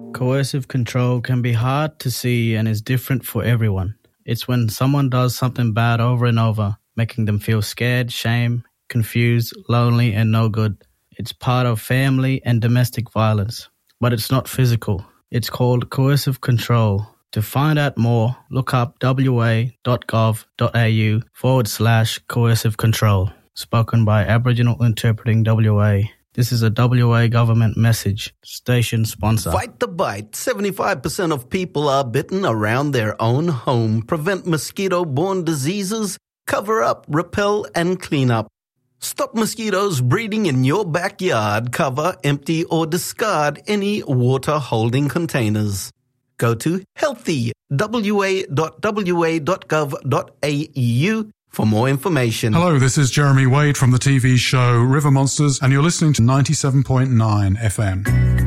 Coercive control can be hard to see and is different for everyone. It's when someone does something bad over and over, making them feel scared, shame, confused, lonely, and no good. It's part of family and domestic violence, but it's not physical. It's called coercive control. To find out more, look up wa.gov.au/coercive control. Spoken by Aboriginal Interpreting WA. This is a WA government message. Station sponsor. Fight the bite. 75% of people are bitten around their own home. Prevent mosquito-borne diseases. Cover up, repel, and clean up. Stop mosquitoes breeding in your backyard. Cover, empty, or discard any water-holding containers. Go to healthywa.wa.gov.au for more information. Hello, this is Jeremy Wade from the TV show River Monsters, and you're listening to 97.9 FM.